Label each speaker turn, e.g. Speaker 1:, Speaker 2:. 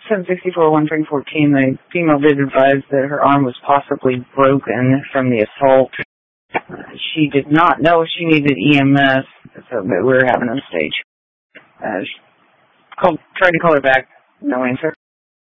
Speaker 1: 764-1314, the female did advise that her arm was possibly broken from the assault. She did not know if she needed EMS, so we were having a stage. Tried to call her back, no answer.